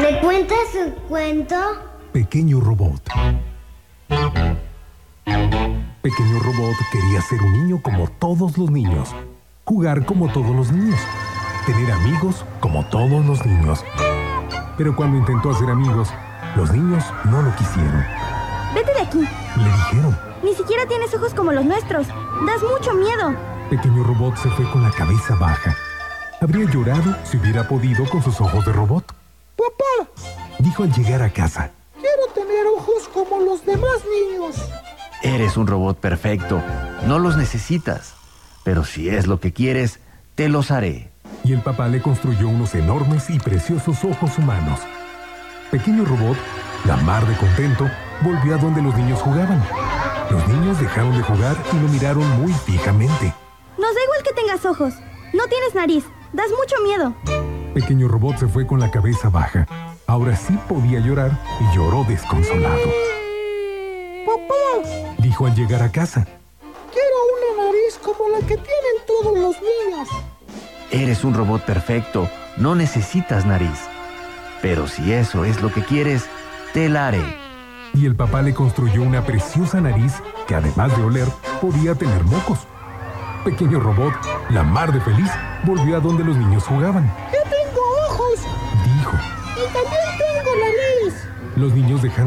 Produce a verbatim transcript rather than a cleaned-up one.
¿Me cuentas un cuento? Pequeño robot. Pequeño robot quería ser un niño como todos los niños, jugar como todos los niños, tener amigos como todos los niños. Pero cuando intentó hacer amigos, los niños no lo quisieron. Vete de aquí. Le dijeron. Ni siquiera tienes ojos como los nuestros. Das mucho miedo. Pequeño robot se fue con la cabeza baja. Habría llorado si hubiera podido con sus ojos de robot. ¡Papá! Dijo al llegar a casa. Quiero tener ojos como los demás niños. Eres un robot perfecto. No los necesitas. Pero si es lo que quieres, te los haré. Y el papá le construyó unos enormes y preciosos ojos humanos. Pequeño robot, la mar de contento, volvió a donde los niños jugaban. Los niños dejaron de jugar y lo miraron muy fijamente. Nos da igual que tengas ojos. No tienes nariz. Das mucho miedo. Pequeño robot se fue con la cabeza baja. Ahora sí podía llorar y lloró desconsolado. ¡Papá! Dijo al llegar a casa. Quiero una nariz como la que tienen todos los niños. Eres un robot perfecto. No necesitas nariz. Pero si eso es lo que quieres, te la haré. Y el papá le construyó una preciosa nariz que, además de oler, podía tener mocos. Pequeño robot, la mar de feliz, volvió a donde los niños jugaban. ¡Yo tengo ojos! Dijo. ¡Y también tengo nariz! Los niños dejaron